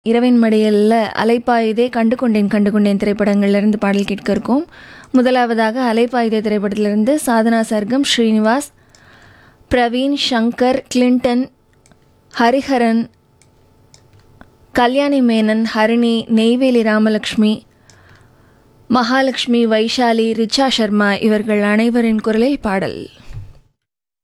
இரவின் மடியல்ல அலைப்பாயுதே, கண்டு கொண்டேன் திரைப்படங்கள்லேருந்து பாடல் கேட்க இருக்கோம். முதலாவதாக அலைப்பாயுதே திரைப்படத்திலிருந்து சாதனா சர்க்கம், ஸ்ரீனிவாஸ், பிரவீன், சங்கர், கிளின்டன், ஹரிஹரன், கல்யாணி மேனன், ஹரிணி, நெய்வேலி ராமலக்ஷ்மி, மகாலட்சுமி, வைஷாலி, ரிச்சா சர்மா இவர்கள் அனைவரின் குரலில் பாடல்.